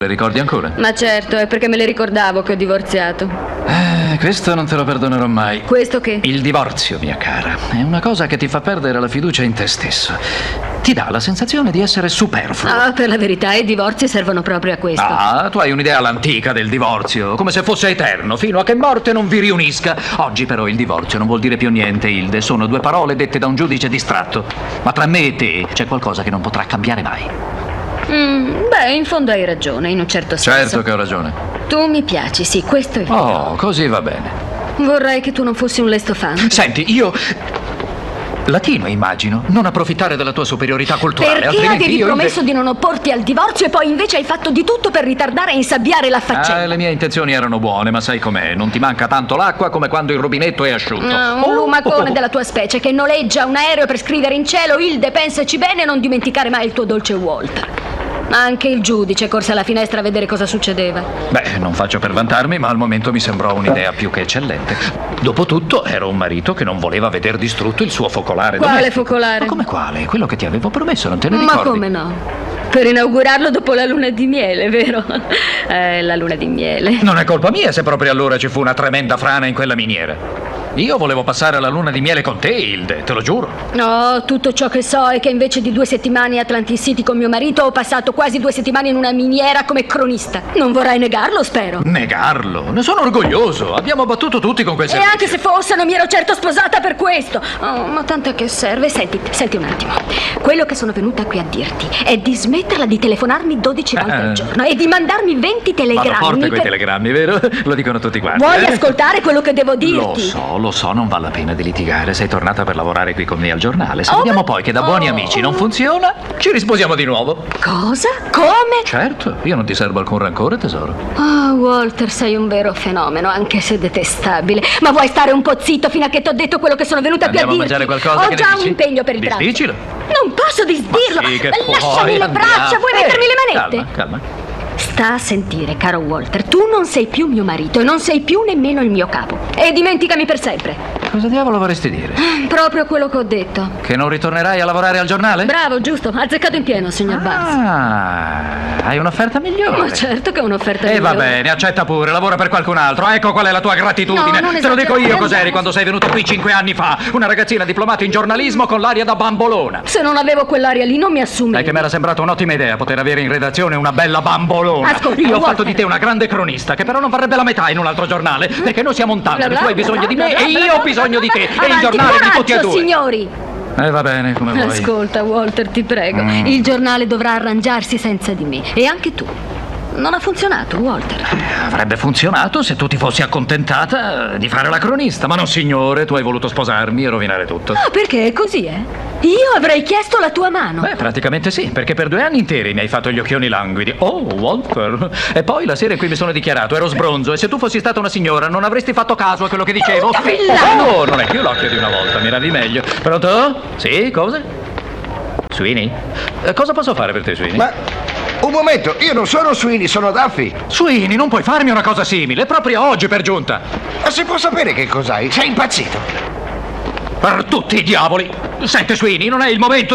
Le ricordi ancora? Ma certo, è perché me le ricordavo che ho divorziato. Questo non te lo perdonerò mai. Questo che? Il divorzio, mia cara, è una cosa che ti fa perdere la fiducia in te stesso. Ti dà la sensazione di essere superfluo. Ah, per la verità, i divorzi servono proprio a questo. Ah, tu hai un'idea all'antica del divorzio, come se fosse eterno, fino a che morte non vi riunisca. Oggi però il divorzio non vuol dire più niente, Hilde. Sono due parole dette da un giudice distratto. Ma tra me e te c'è qualcosa che non potrà cambiare mai. Beh, in fondo hai ragione, in un certo senso. Certo che ho ragione. Tu mi piaci, sì, questo è vero. Oh, così va bene. Vorrei che tu non fossi un lesto fan. Senti, io... Latino, immagino. Non approfittare della tua superiorità culturale. Perché altrimenti avevi io promesso di non opporti al divorzio e poi invece hai fatto di tutto per ritardare e insabbiare la faccenda? Le mie intenzioni erano buone, ma sai com'è? Non ti manca tanto l'acqua come quando il rubinetto è asciutto. Un lumacone della tua specie che noleggia un aereo per scrivere in cielo: Hilde, pensaci bene e non dimenticare mai il tuo dolce Walter. Anche il giudice corse alla finestra a vedere cosa succedeva. Beh, non faccio per vantarmi, ma al momento mi sembrò un'idea più che eccellente. Dopotutto, ero un marito che non voleva veder distrutto il suo focolare Quale domestico. focolare? Ma come quale? Quello che ti avevo promesso, non te ne ricordi? Ma come no? Per inaugurarlo dopo la luna di miele, vero? La luna di miele. Non è colpa mia se proprio allora ci fu una tremenda frana in quella miniera. Io volevo passare la luna di miele con te, Hilde, te lo giuro. No, tutto ciò che so è che invece di 2 settimane a Atlantic City con mio marito ho passato quasi 2 settimane in una miniera come cronista. Non vorrai negarlo, spero. Negarlo? Ne sono orgoglioso. Abbiamo battuto tutti con quel E servizio. anche se fosse, non mi ero certo sposata per questo. Oh, ma tanto a che serve? Senti un attimo. Quello che sono venuta qui a dirti è di smetterla di telefonarmi 12 volte al giorno e di mandarmi 20 Vado telegrammi. forte quei telegrammi, vero? Lo dicono tutti quanti. Vuoi ascoltare quello che devo dirti? Lo so, non vale la pena di litigare. Sei tornata per lavorare qui con me al giornale. Se vediamo poi che da buoni amici non funziona, ci risposiamo di nuovo. Cosa? Come? Certo, io non ti serbo alcun rancore, tesoro. Oh, Walter, sei un vero fenomeno, anche se detestabile. Ma vuoi stare un po' zitto fino a che ti ho detto quello che sono venuta qui a Andiamo dirti? a mangiare qualcosa? Ho Che ne già un dici? impegno per il pranzo. Disdicilo. Non posso disdirlo. Sì, che Lasciami puoi, le braccia, vuoi mettermi le manette? Calma. Sta a sentire, caro Walter, tu non sei più mio marito e non sei più nemmeno il mio capo. E dimenticami per sempre. Cosa diavolo vorresti dire? Proprio quello che ho detto. Che non ritornerai a lavorare al giornale? Bravo, giusto, azzeccato in pieno, signor Barnes. Hai un'offerta migliore. Ma certo che è un'offerta E va migliore. bene, accetta pure, lavora per qualcun altro. Ecco qual è la tua gratitudine. No, non Te lo dico io esagerare, cos'eri Barnes. quando sei venuta qui 5 anni fa. Una ragazzina diplomata in giornalismo con l'aria da bambolona. Se non avevo quell'aria lì non mi assumi. È che mi era sembrata un'ottima idea poter avere in redazione una bella bambolona. Ascolta, Io ho fatto Walter. di te una grande cronista, che però non varrebbe la metà in un altro giornale, perché noi siamo un tandem, tu hai bisogno di me e io ho bisogno di te, e il giornale di tutti e due. Signori. Va bene, come vuoi. Ascolta, Walter, ti prego. Il giornale dovrà arrangiarsi senza di me. E anche tu. Non ha funzionato, Walter. Avrebbe funzionato se tu ti fossi accontentata di fare la cronista, ma no, signore, tu hai voluto sposarmi e rovinare tutto. Ah, perché è così, eh? Io avrei chiesto la tua mano. Beh, praticamente sì, perché per 2 anni interi mi hai fatto gli occhioni languidi. Oh, Walter. E poi la sera in cui mi sono dichiarato ero sbronzo, e se tu fossi stata una signora non avresti fatto caso a quello che dicevo. villano! Oh, non è più l'occhio di una volta, miravi meglio. Pronto? Sì, cosa? Sweeney? Cosa posso fare per te, Sweeney? Ma un momento, io non sono Sweeney, sono Duffy. Sweeney, non puoi farmi una cosa simile, proprio oggi per giunta. Ma si può sapere che cos'hai? Sei impazzito. Per tutti i diavoli! Senti, Sweeney, non è il momento.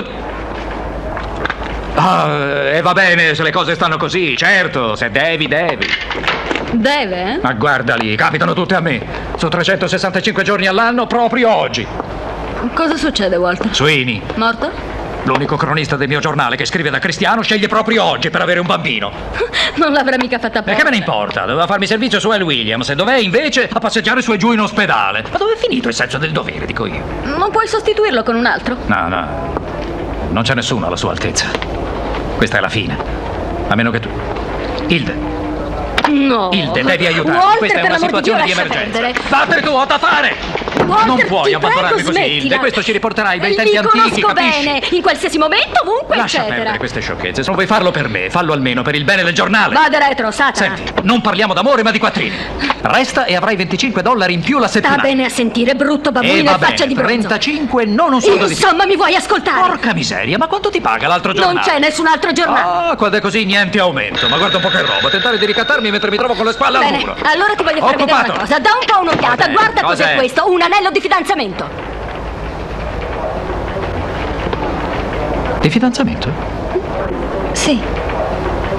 E va bene se le cose stanno così, certo, se devi. Deve, eh? Ma guarda lì, capitano tutte a me. Su 365 giorni all'anno, proprio oggi. Cosa succede, Walter? Sweeney, Morto? l'unico cronista del mio giornale che scrive da cristiano, sceglie proprio oggi per avere un bambino. Non l'avrà mica fatta E apposta. che me ne importa? Doveva farmi servizio su Al Williams, e dov'è invece a passeggiare su e giù in ospedale. Ma dove è finito il senso del dovere, dico io? Non puoi sostituirlo con un altro? No, non c'è nessuno alla sua altezza. Questa è la fine. A meno che tu... Hilde, No. devi aiutarmi. Walter, Questa è per una l'amor di Dio, situazione di lascia emergenza. perdere. Vattene tu, ho da fare! Walter, Non puoi ti abbandonarmi prego, così, smettila. Hilde. Questo ci riporterà ai bei tempi Li antichi, conosco capisci? bene, in qualsiasi momento, ovunque, Lascia eccetera. perdere queste sciocchezze. Se non vuoi farlo per me, fallo almeno per il bene del giornale. Vada retro, Satana. Senti, non parliamo d'amore ma di quattrini. Resta e avrai $25 in più la Sta settimana. bene a sentire, brutto E babbuino va e faccia bene, di bronzo. 35 non un soldo di più. Insomma, mi vuoi ascoltare? Porca miseria, ma quanto ti paga l'altro giornale? Non c'è nessun altro giornale. Quando è così niente aumento. Ma guarda un po' che roba, tentare di ricattarmi mentre mi trovo con le spalle al Bene, muro. allora ti voglio far vedere Occupato. una cosa. Da un po' un'occhiata, Cos'è? guarda cos'è Cos'è? questo. Un anello di fidanzamento. Di fidanzamento? Sì.